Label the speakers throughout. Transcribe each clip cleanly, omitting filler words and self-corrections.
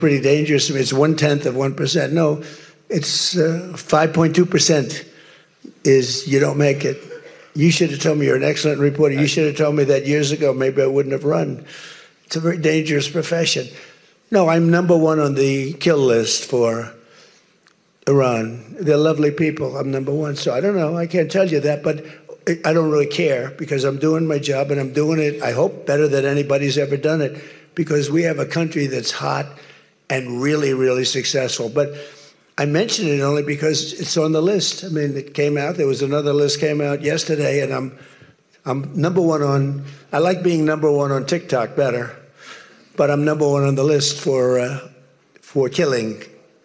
Speaker 1: pretty dangerous to me. It's 0.1%. No, it's 5.2% is you don't make it. You should have told me you're an excellent reporter. You should have told me that years ago. Maybe I wouldn't have run. It's a very dangerous profession. No, I'm number one on the kill list for Iran. They're lovely people. I'm number one. So I don't know. I can't tell you that, but I don't really care because I'm doing my job and I'm doing it, I hope, better than anybody's ever done it because we have a country that's hot and really, really successful. But I mention it only because it's on the list. I mean, it came out. There was another list came out yesterday, and I'm number one on. I like being number one on TikTok better, but I'm number one on the list for killing.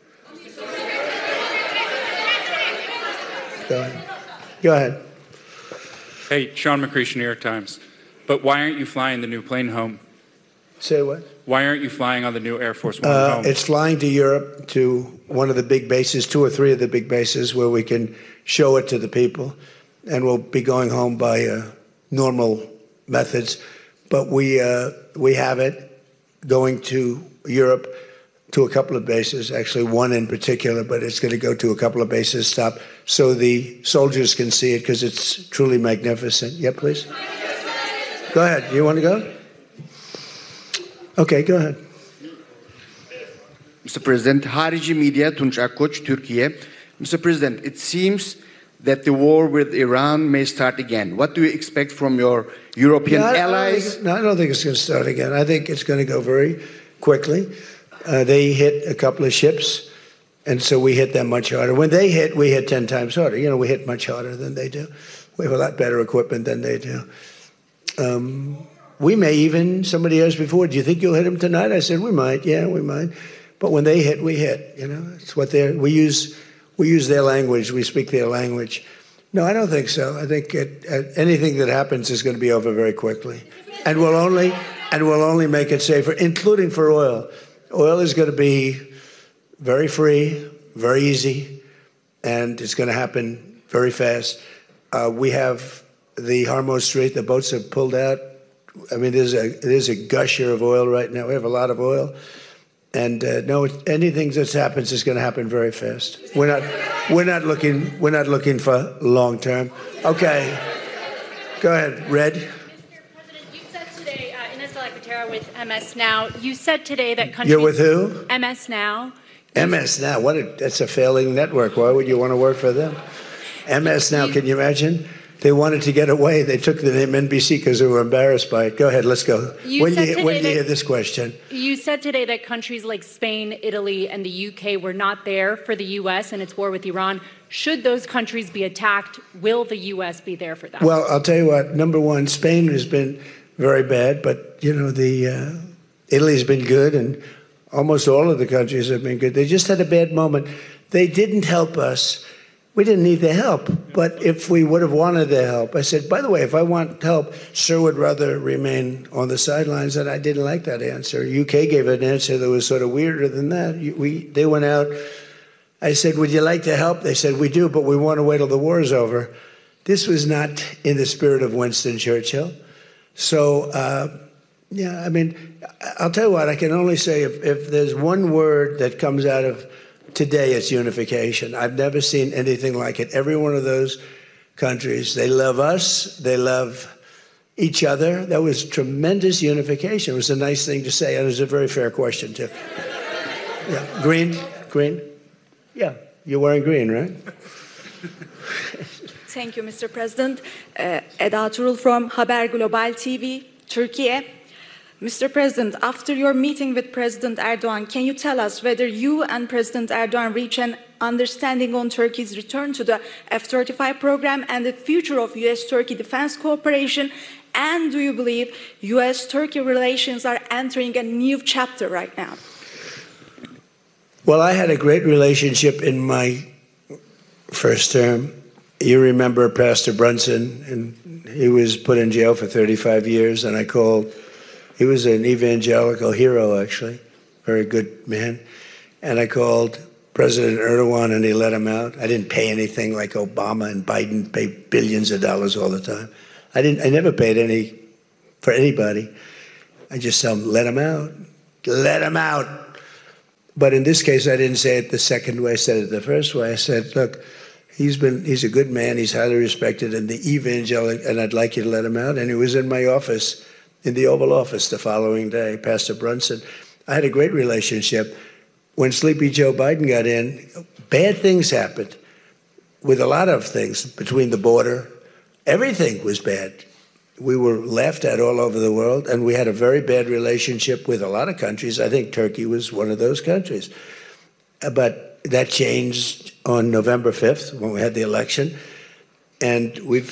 Speaker 1: Go ahead.
Speaker 2: Hey, Sean McCreesh, New York Times. But why aren't you flying the new plane home?
Speaker 1: Say what?
Speaker 2: Why aren't you flying on the new Air Force One home?
Speaker 1: It's flying to Europe, to one of the big bases, 2 or 3 of the big bases, where we can show it to the people. And we'll be going home by normal methods. But we have it going to Europe to a couple of bases, actually one in particular, but it's going to go to a couple of bases, stop, so the soldiers can see it because it's truly magnificent. Yeah, please. Go ahead. You want to go? Okay, go ahead.
Speaker 3: Mr. President, Harici Media, Tunç Akkoç, Türkiye. Mr. President, it seems that the war with Iran may start again. What do you expect from your European allies?
Speaker 1: I don't think it's going to start again. I think it's going to go very quickly. They hit a couple of ships, and so we hit them much harder. When they hit, we hit 10 times harder. You know, we hit much harder than they do. We have a lot better equipment than they do. We may even, somebody asked before, do you think you'll hit them tonight? I said, we might. Yeah, we might. But when they hit, we hit. You know, it's what we use their language. We speak their language. No, I don't think so. I think anything that happens is going to be over very quickly. And we'll only make it safer, including for oil. Oil is going to be very free, very easy, and it's going to happen very fast. We have the Hormuz Strait, the boats have pulled out. I mean, there's a gusher of oil right now. We have a lot of oil. And no, anything that happens is going to happen very fast. We're not looking for long term. Okay. Go ahead, Red.
Speaker 4: With MS Now, you said today that countries...
Speaker 1: You're with who?
Speaker 4: MS Now.
Speaker 1: MS Now, that's a failing network. Why would you want to work for them? MS Now, can you imagine? They wanted to get away. They took the name NBC because they were embarrassed by it. Go ahead, let's go. When do you hear this question?
Speaker 4: You said today that countries like Spain, Italy, and the UK were not there for the U.S. and its war with Iran. Should those countries be attacked, will the U.S. be there for that?
Speaker 1: Well, I'll tell you what. Number one, Spain has been very bad, but, you know, Italy's been good, and almost all of the countries have been good. They just had a bad moment. They didn't help us. We didn't need their help, but if we would have wanted their help, I said, by the way, if I want help, Sir would rather remain on the sidelines, and I didn't like that answer. UK gave an answer that was sort of weirder than that. They went out. I said, would you like to help? They said, we do, but we want to wait till the war is over. This was not in the spirit of Winston Churchill. So, yeah, I mean, I'll tell you what, I can only say if there's one word that comes out of today, it's unification. I've never seen anything like it. Every one of those countries, they love us, they love each other. That was tremendous unification. It was a nice thing to say, and it was a very fair question, too. Yeah, green? Yeah, you're wearing green, right?
Speaker 5: Thank you, Mr. President. Eda Turul from Haber Global TV, Turkey. Mr. President, after your meeting with President Erdogan, can you tell us whether you and President Erdogan reach an understanding on Turkey's return to the F-35 program and the future of U.S.-Turkey defense cooperation? And do you believe U.S.-Turkey relations are entering a new chapter right now?
Speaker 1: Well, I had a great relationship in my first term. You remember Pastor Brunson, and he was put in jail for 35 years, and I called. He was an evangelical hero, actually, very good man. And I called President Erdogan, and he let him out. I didn't pay anything like Obama and Biden pay billions of dollars all the time. I never paid any for anybody. I just tell him, let him out. Let him out. But in this case, I didn't say it the second way. I said it the first way. I said, look, he's a good man. He's highly respected in the evangelic, and I'd like you to let him out. And he was in my office, in the Oval Office the following day, Pastor Brunson. I had a great relationship. When Sleepy Joe Biden got in, bad things happened with a lot of things between the border. Everything was bad. We were laughed at all over the world, and we had a very bad relationship with a lot of countries. I think Turkey was one of those countries. But that changed on November 5th when we had the election. And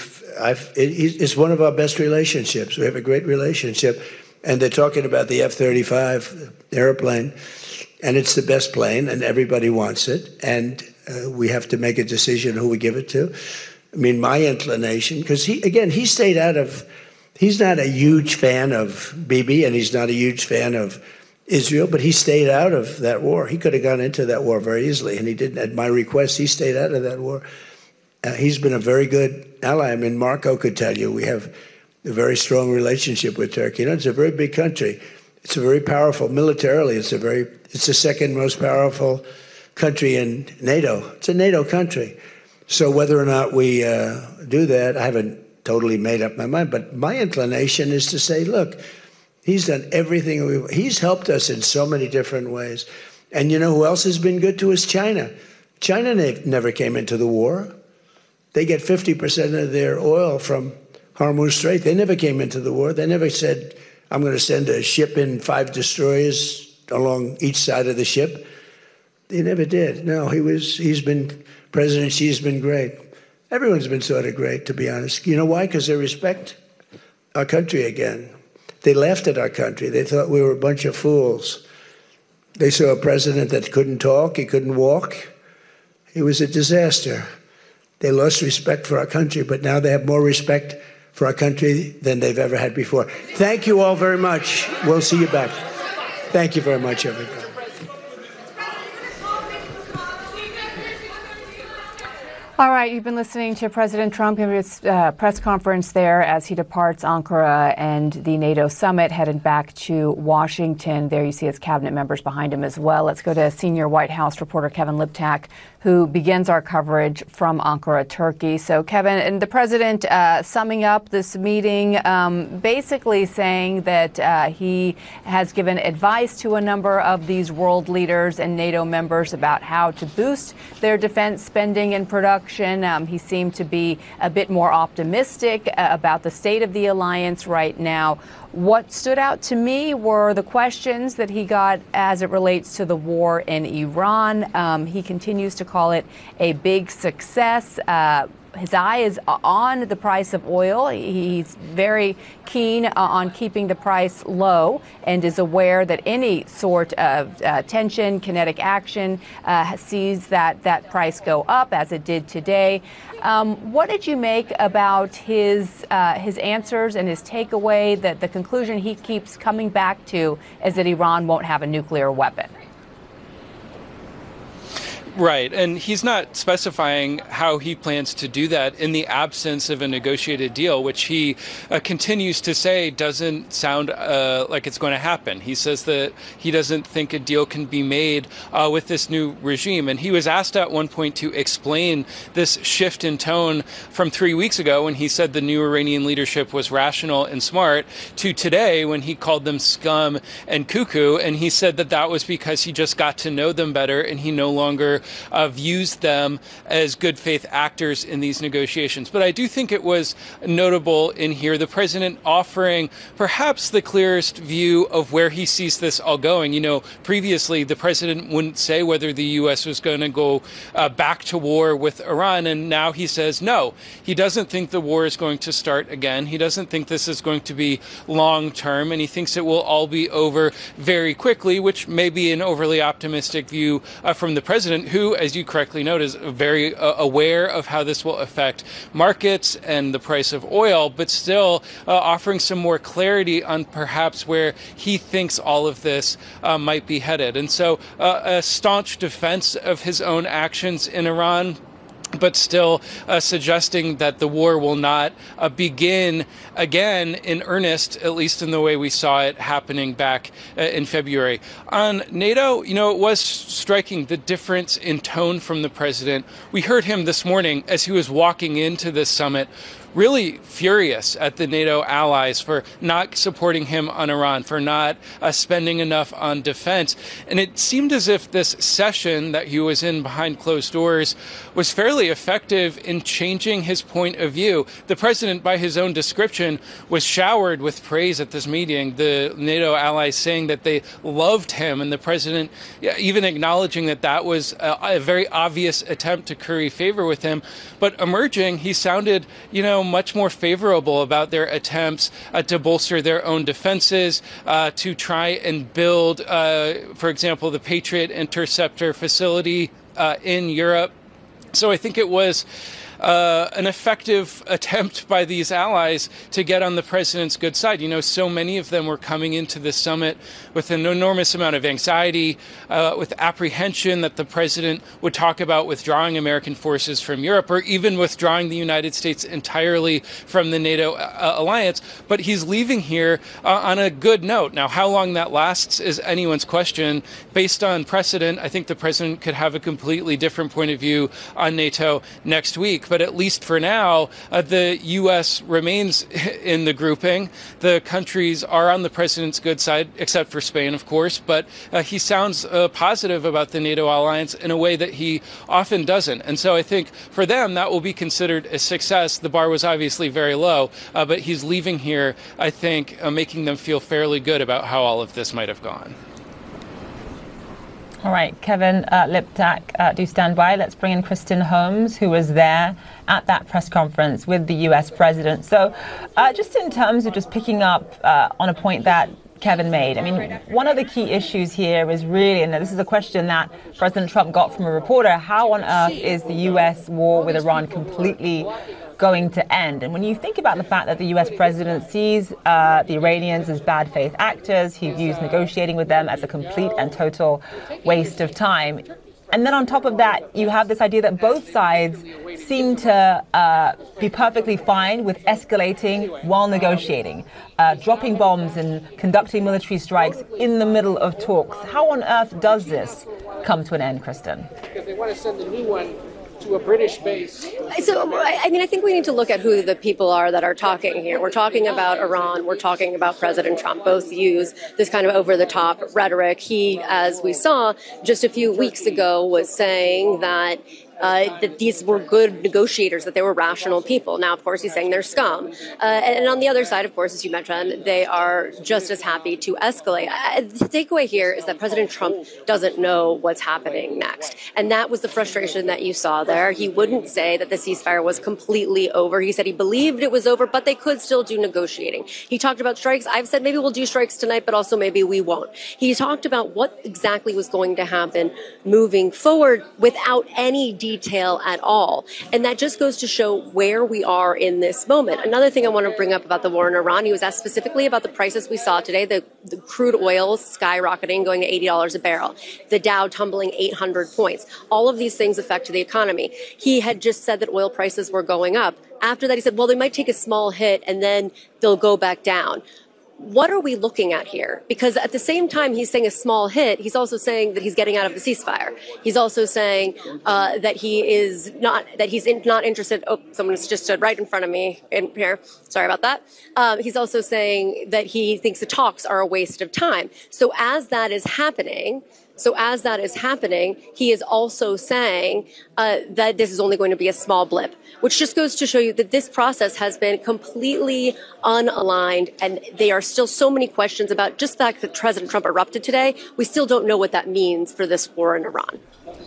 Speaker 1: it's one of our best relationships. We have a great relationship. And they're talking about the F-35 airplane, and it's the best plane, and everybody wants it. And we have to make a decision who we give it to. I mean, my inclination, because he stayed out of, he's not a huge fan of Bibi, and he's not a huge fan of Israel, but he stayed out of that war. He could have gone into that war very easily, and he didn't. At my request, he stayed out of that war. He's been a very good ally. I mean, Marco could tell you we have a very strong relationship with Turkey. You know, it's a very big country. It's a very powerful militarily. It's the second most powerful country in NATO. It's a NATO country. So whether or not we do that, I haven't totally made up my mind. But my inclination is to say, look, he's done everything. He's helped us in so many different ways. And you know who else has been good to us? China. China never came into the war. They get 50% of their oil from Hormuz Strait. They never came into the war. They never said, I'm going to send a ship in 5 destroyers along each side of the ship. They never did. No, President Xi's been great. Everyone's been sort of great, to be honest. You know why? Because they respect our country again. They laughed at our country. They thought we were a bunch of fools. They saw a president that couldn't talk, he couldn't walk. He was a disaster. They lost respect for our country, but now they have more respect for our country than they've ever had before. Thank you all very much. We'll see you back. Thank you very much, everybody.
Speaker 6: All right, you've been listening to President Trump in his press conference there as he departs Ankara and the NATO summit, headed back to Washington. There you see his cabinet members behind him as well. Let's go to senior White House reporter Kevin Liptak, who begins our coverage from Ankara, Turkey. So, Kevin, and the president summing up this meeting, basically saying that he has given advice to a number of these world leaders and NATO members about how to boost their defense spending and production. He seemed to be a bit more optimistic about the state of the alliance right now. What stood out to me were the questions that he got as it relates to the war in Iran. He continues to call it a big success. His eye is on the price of oil. He's very keen on keeping the price low and is aware that any sort of tension, kinetic action sees that price go up, as it did today. What did you make about his answers and his takeaway that the conclusion he keeps coming back to is that Iran won't have a nuclear weapon?
Speaker 7: Right. And he's not specifying how he plans to do that in the absence of a negotiated deal, which he continues to say doesn't sound like it's going to happen. He says that he doesn't think a deal can be made with this new regime. And he was asked at one point to explain this shift in tone from 3 weeks ago when he said the new Iranian leadership was rational and smart to today when he called them scum and cuckoo. And he said that that was because he just got to know them better and he no longer views them as good faith actors in these negotiations. But I do think it was notable in here, the president offering perhaps the clearest view of where he sees this all going. You know, previously the president wouldn't say whether the U.S. was going to go back to war with Iran. And now he says no, he doesn't think the war is going to start again. He doesn't think this is going to be long term, and he thinks it will all be over very quickly, which may be an overly optimistic view from the president, who, as you correctly note, is very aware of how this will affect markets and the price of oil, but still offering some more clarity on perhaps where he thinks all of this might be headed. And so a staunch defense of his own actions in Iran, but still suggesting that the war will not begin again in earnest, at least in the way we saw it happening back in February. On NATO, it was striking the difference in tone from the president. We heard him this morning as he was walking into this summit, really furious at the NATO allies for not supporting him on Iran, for not spending enough on defense. And it seemed as if this session that he was in behind closed doors was fairly effective in changing his point of view. The president, by his own description, was showered with praise at this meeting, the NATO allies saying that they loved him, and the president even acknowledging that that was a very obvious attempt to curry favor with him. But emerging, he sounded, much more favorable about their attempts to bolster their own defenses, to try and build, for example, the Patriot interceptor facility in Europe. So I think it was an effective attempt by these allies to get on the president's good side. So many of them were coming into this summit with an enormous amount of anxiety, with apprehension that the president would talk about withdrawing American forces from Europe, or even withdrawing the United States entirely from the NATO alliance. But he's leaving here on a good note. Now, how long that lasts is anyone's question. Based on precedent, I think the president could have a completely different point of view on NATO next week. But at least for now, the U.S. remains in the grouping. The countries are on the president's good side, except for Spain, of course. But he sounds positive about the NATO alliance in a way that he often doesn't. And so I think for them, that will be considered a success. The bar was obviously very low, but he's leaving here, I think, making them feel fairly good about how all of this might have gone.
Speaker 8: All right, Kevin Liptak, do stand by. Let's bring in Kristen Holmes, who was there at that press conference with the U.S. president. So just in terms of just picking up on a point that Kevin made, I mean, one of the key issues here is really, and this is a question that President Trump got from a reporter, how on earth is the U.S. war with Iran completely going to end? And when you think about the fact that the U.S. president sees the Iranians as bad faith actors, he views negotiating with them as a complete and total waste of time. And then on top of that, you have this idea that both sides seem to be perfectly fine with escalating while negotiating, dropping bombs and conducting military strikes in the middle of talks. How on earth does this come to an end, Kristen?
Speaker 9: Because they want to send a new one to a British base.
Speaker 10: So, I think we need to look at who the people are that are talking here. We're talking about Iran. We're talking about President Trump. Both use this kind of over-the-top rhetoric. He, as we saw just a few weeks ago, was saying that these were good negotiators, that they were rational people. Now, of course, he's saying they're scum. And on the other side, of course, as you mentioned, they are just as happy to escalate. The takeaway here is that President Trump doesn't know what's happening next. And that was the frustration that you saw there. He wouldn't say that the ceasefire was completely over. He said he believed it was over, but they could still do negotiating. He talked about strikes. I've said maybe we'll do strikes tonight, but also maybe we won't. He talked about what exactly was going to happen moving forward without any detail at all. And that just goes to show where we are in this moment. Another thing I want to bring up about the war in Iran, he was asked specifically about the prices we saw today, the crude oil skyrocketing, going to $80 a barrel, the Dow tumbling 800 points. All of these things affect the economy. He had just said that oil prices were going up. After that, he said, well, they might take a small hit and then they'll go back down. What are we looking at here? Because at the same time he's saying a small hit, he's also saying that he's getting out of the ceasefire. He's also saying that he's not interested. Oh, someone's just stood right in front of me in here. Sorry about that. He's also saying that he thinks the talks are a waste of time. So as that is happening, he is also saying that this is only going to be a small blip, which just goes to show you that this process has been completely unaligned, and there are still so many questions about just the fact that President Trump erupted today. We still don't know what that means for this war in Iran.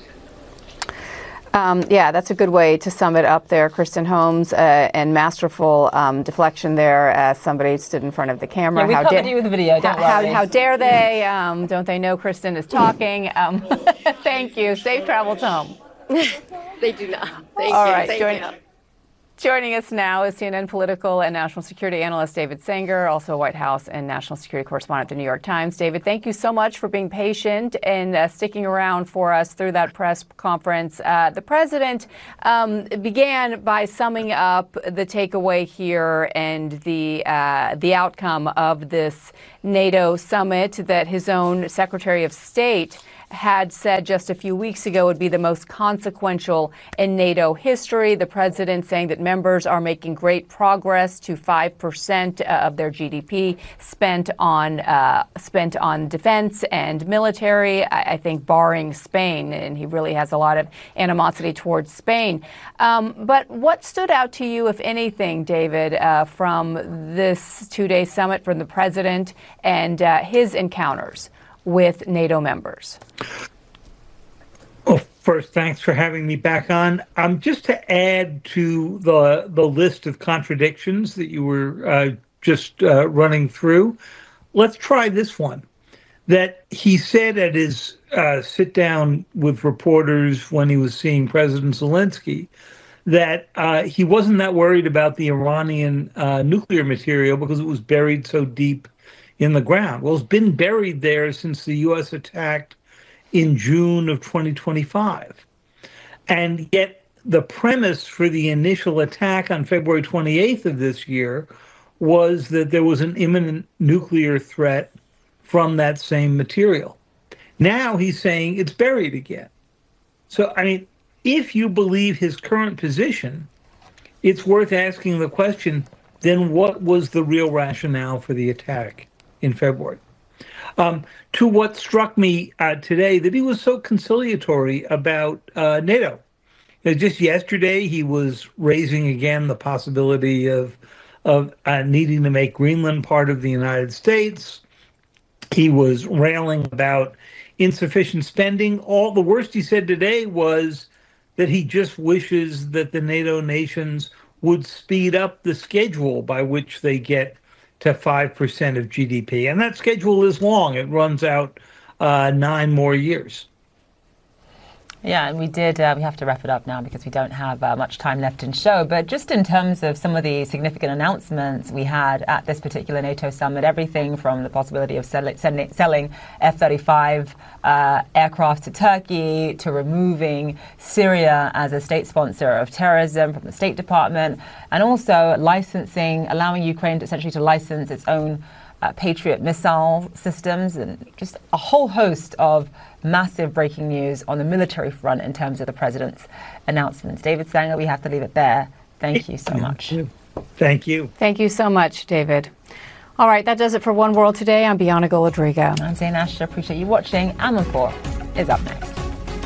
Speaker 6: Yeah, that's a good way to sum it up there, Kristen Holmes, and masterful deflection there as somebody stood in front of the camera.
Speaker 8: Yeah, we covered you with the video, don't worry.
Speaker 6: How dare they? Don't they know Kristen is talking? Thank you. Safe travels home.
Speaker 10: They do not. Thank
Speaker 6: All
Speaker 10: you.
Speaker 6: right,
Speaker 10: Thank you.
Speaker 6: Joining us now is CNN political and national security analyst David Sanger, also a White House and national security correspondent at the New York Times. David, thank you so much for being patient and sticking around for us through that press conference. The president began by summing up the takeaway here and the outcome of this NATO summit that his own Secretary of State had said just a few weeks ago would be the most consequential in NATO history. The president saying that members are making great progress to 5% of their GDP spent on defense and military, I think barring Spain, and he really has a lot of animosity towards Spain. But what stood out to you, if anything, David, from this two-day summit from the president and his encounters with NATO members?
Speaker 11: Well, first, thanks for having me back on. Just to add to the list of contradictions that you were just running through, let's try this one. That he said at his sit down with reporters when he was seeing President Zelensky that he wasn't that worried about the Iranian nuclear material because it was buried so deep in the ground. Well, it's been buried there since the U.S. attacked in June of 2025. And yet the premise for the initial attack on February 28th of this year was that there was an imminent nuclear threat from that same material. Now he's saying it's buried again. So, I mean, if you believe his current position, it's worth asking the question, then what was the real rationale for the attack in February? To what struck me today, that he was so conciliatory about NATO. Just yesterday, he was raising again the possibility of needing to make Greenland part of the United States. He was railing about insufficient spending. All the worst he said today was that he just wishes that the NATO nations would speed up the schedule by which they get to 5% of GDP. And that schedule is long. It runs out 9 more years.
Speaker 8: Yeah, and we have to wrap it up now because we don't have much time left in show. But just in terms of some of the significant announcements we had at this particular NATO summit, everything from the possibility of selling F-35 aircraft to Turkey to removing Syria as a state sponsor of terrorism from the State Department, and also allowing Ukraine essentially to license its own Patriot missile systems, and just a whole host of massive breaking news on the military front in terms of the president's announcements. David Sanger, we have to leave it there. Thank you so much.
Speaker 11: Thank you.
Speaker 6: Thank you so much, David. All right, that does it for One World Today. I'm Bianca Golodrigo.
Speaker 8: I'm Zain Asher. Appreciate you watching. And Report is up next.